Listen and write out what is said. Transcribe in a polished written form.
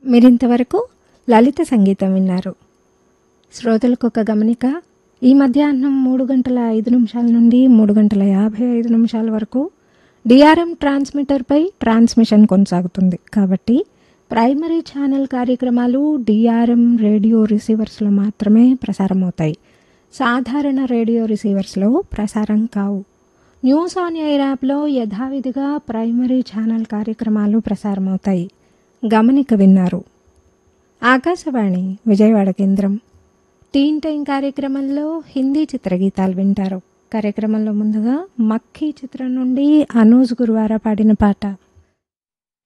మీరింతవరకు లలిత సంగీతం విన్నారు. శ్రోతలకు ఒక గమనిక, ఈ మధ్యాహ్నం 3:05 నుండి 3:55 వరకు డిఆర్ఎం ట్రాన్స్మిటర్పై ట్రాన్స్మిషన్ కొనసాగుతుంది. కాబట్టి ప్రైమరీ ఛానల్ కార్యక్రమాలు డిఆర్ఎం రేడియో రిసీవర్స్లో మాత్రమే ప్రసారం అవుతాయి. సాధారణ రేడియో రిసీవర్స్లో ప్రసారం కావు. న్యూస్ ఆన్ ఎయిర్ యాప్లో యథావిధిగా ప్రైమరీ ఛానల్ కార్యక్రమాలు ప్రసారమవుతాయి. గమనిక విన్నారు. ఆకాశవాణి విజయవాడ కేంద్రం. టీన్ టైం కార్యక్రమంలో హిందీ చిత్రగీతాలు వింటారు. కార్యక్రమంలో ముందుగా మక్కీ చిత్రం నుండి అనూజ్ గురువార పాడిన పాట.